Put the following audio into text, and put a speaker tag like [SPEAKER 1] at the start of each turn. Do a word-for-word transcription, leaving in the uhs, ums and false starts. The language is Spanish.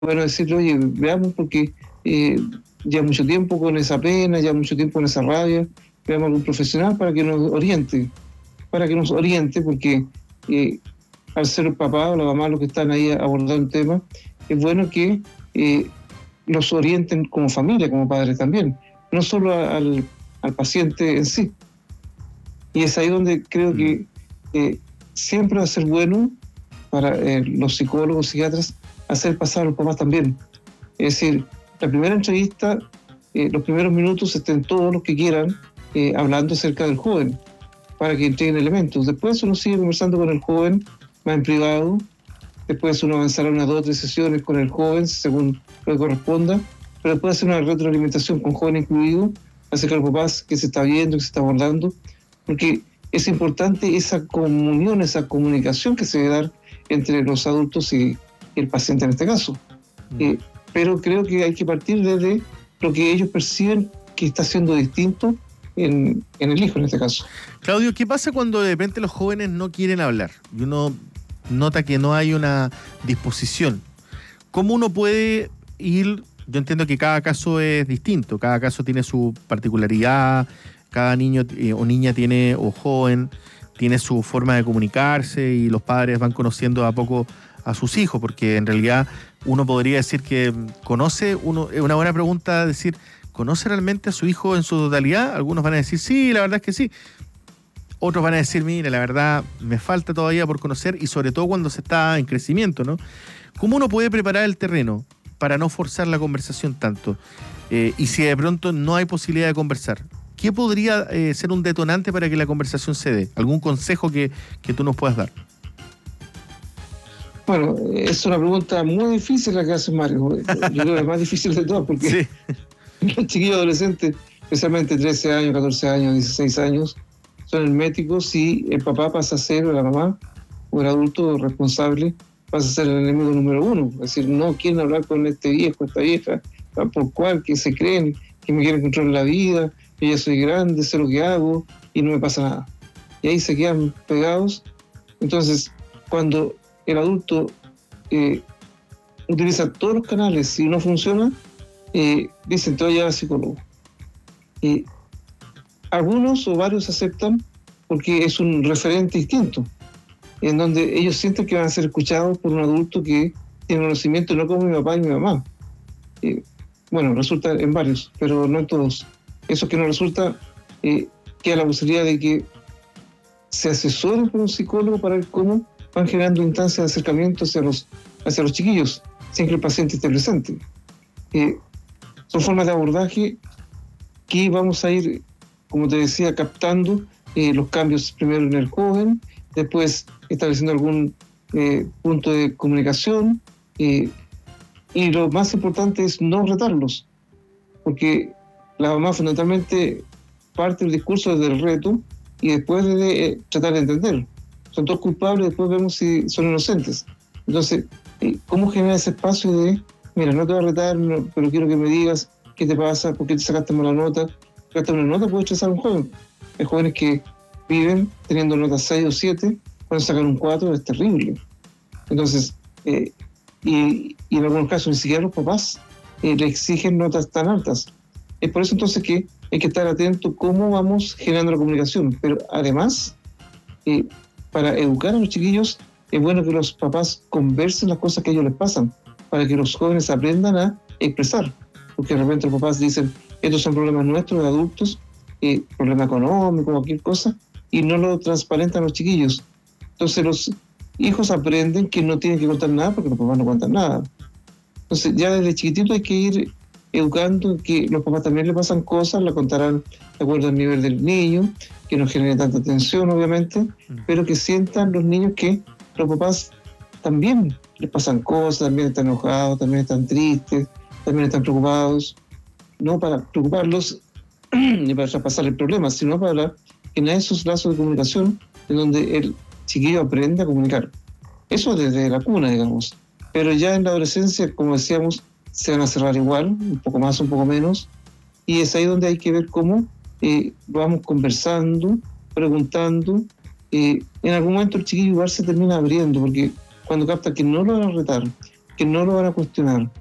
[SPEAKER 1] bueno decirle, oye, veamos porque eh, ya mucho tiempo con esa pena, ya mucho tiempo con esa rabia, veamos a algún profesional para que nos oriente, para que nos oriente, porque eh, al ser el papá o la mamá los que están ahí abordando el tema, es bueno que eh, nos orienten como familia, como padres también, no solo al, al paciente en sí. Y es ahí donde creo
[SPEAKER 2] Mm.
[SPEAKER 1] que eh, siempre va a ser bueno para eh, los psicólogos, psiquiatras, hacer pasar a los papás también. Es decir, la primera entrevista, eh, los primeros minutos estén todos los que quieran eh, hablando acerca del joven, para que entreguen elementos. Después uno sigue conversando con el joven más en privado, después uno avanzará unas dos o tres sesiones con el joven según lo que corresponda, pero después hacer una retroalimentación con joven incluido acerca de los papás que se está viendo, que se está abordando, porque es importante esa comunión, esa comunicación que se debe dar entre los adultos y el paciente en este caso. Mm. Eh, pero creo que hay que partir desde lo que ellos perciben que está siendo distinto en, en el hijo en este caso.
[SPEAKER 2] Claudio, ¿qué pasa cuando de repente los jóvenes no quieren hablar y uno nota que no hay una disposición? ¿Cómo uno puede ir? Yo entiendo que cada caso es distinto, cada caso tiene su particularidad, cada niño eh, o niña tiene, o joven, tiene su forma de comunicarse y los padres van conociendo a poco a sus hijos, porque en realidad uno podría decir que conoce, uno, es una buena pregunta decir, ¿conoce realmente a su hijo en su totalidad? Algunos van a decir, sí, la verdad es que sí. Otros van a decir, mire, la verdad me falta todavía por conocer, y sobre todo cuando se está en crecimiento, ¿no? ¿Cómo uno puede preparar el terreno para no forzar la conversación tanto? Eh, y si de pronto no hay posibilidad de conversar, ¿qué podría eh, ser un detonante para que la conversación se dé? ¿Algún consejo que, que tú nos puedas dar?
[SPEAKER 1] Bueno, es una pregunta muy difícil la que hace Mario. Yo creo que es más difícil de todas porque sí. Los chiquillos adolescentes, especialmente trece años, catorce años, dieciséis años, son herméticos y el papá pasa a ser, o la mamá, o el adulto responsable, pasa a ser el enemigo número uno. Es decir, no quieren hablar con este viejo, esta vieja, por cual, que se creen, que me quieren controlar la vida, que ya soy grande, sé lo que hago y no me pasa nada. Y ahí se quedan pegados. Entonces, cuando el adulto eh, utiliza todos los canales y no funciona, eh, dicen, te voy a llevar al psicólogo. Eh, algunos o varios aceptan porque es un referente distinto, en donde ellos sienten que van a ser escuchados por un adulto que tiene conocimiento, no como mi papá y mi mamá. Eh, bueno, resulta en varios, pero no en todos. Eso que no resulta, eh, queda la posibilidad de que se asesoren por un psicólogo para ver cómo van generando instancias de acercamiento hacia los, hacia los chiquillos, sin que el paciente esté presente. Eh, son formas de abordaje que vamos a ir, como te decía, captando eh, los cambios primero en el joven, después estableciendo algún eh, punto de comunicación, eh, y lo más importante es no retarlos, porque la mamá fundamentalmente parte del discurso desde el reto y después de eh, tratar de entender. Son todos culpables, después vemos si son inocentes. Entonces, ¿cómo generar ese espacio de, mira, no te voy a retar, no, pero quiero que me digas qué te pasa, por qué te sacaste mala nota? Sacaste una nota, puede estresar a un joven. Hay jóvenes que viven teniendo notas seis o siete, cuando sacan un cuatro es terrible. Entonces, eh, y, y en algunos casos ni siquiera los papás eh, le exigen notas tan altas. Es por eso entonces que hay que estar atento cómo vamos generando la comunicación, pero además, eh, para educar a los chiquillos, es bueno que los papás conversen las cosas que a ellos les pasan, para que los jóvenes aprendan a expresar. Porque de repente los papás dicen, estos son problemas nuestros de adultos, eh, problema económico, cualquier cosa, y no lo transparentan los chiquillos. Entonces los hijos aprenden que no tienen que contar nada porque los papás no cuentan nada. Entonces ya desde chiquitito hay que ir educando que los papás también le pasan cosas, la contarán de acuerdo al nivel del niño, que no genere tanta tensión obviamente, mm. pero que sientan los niños que los papás también les pasan cosas, también están enojados, también están tristes, también están preocupados, no para preocuparlos ni para traspasar el problema, sino para generar esos lazos de comunicación en donde el chiquillo aprende a comunicar. Eso desde la cuna, digamos. Pero ya en la adolescencia, como decíamos, se van a cerrar igual, un poco más, un poco menos, y es ahí donde hay que ver cómo eh, vamos conversando, preguntando. Eh, en algún momento el chiquillo igual se termina abriendo, porque cuando capta que no lo van a retar, que no lo van a cuestionar.